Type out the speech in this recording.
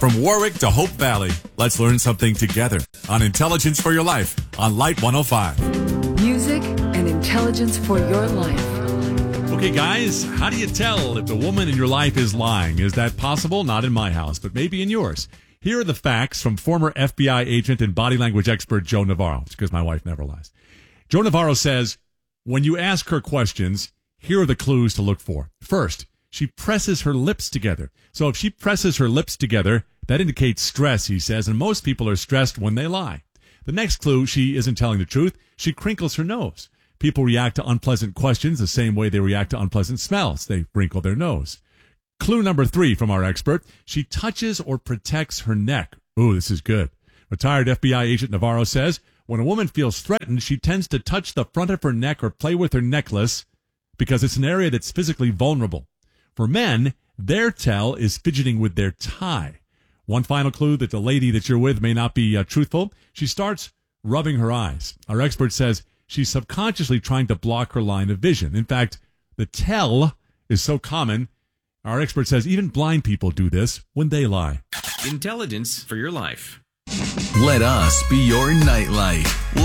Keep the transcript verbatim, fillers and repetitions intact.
From Warwick to Hope Valley, let's learn something together on Intelligence for Your Life on Light one oh five. Music and intelligence for your life. Okay, guys, how do you tell if the woman in your life is lying? Is that possible? Not in my house, but maybe in yours. Here are the facts from former F B I agent and body language expert Joe Navarro. It's because my wife never lies. Joe Navarro says, when you ask her questions, here are the clues to look for. First, she presses her lips together. So if she presses her lips together, that indicates stress, he says, and most people are stressed when they lie. The next clue, she isn't telling the truth. She crinkles her nose. People react to unpleasant questions the same way they react to unpleasant smells. They wrinkle their nose. Clue number three from our expert, she touches or protects her neck. Ooh, this is good. Retired F B I agent Navarro says, when a woman feels threatened, she tends to touch the front of her neck or play with her necklace because it's an area that's physically vulnerable. For men, their tell is fidgeting with their tie. One final clue that the lady that you're with may not be uh, truthful. She starts rubbing her eyes. Our expert says she's subconsciously trying to block her line of vision. In fact, the tell is so common. Our expert says even blind people do this when they lie. Intelligence for your life. Let us be your nightlight.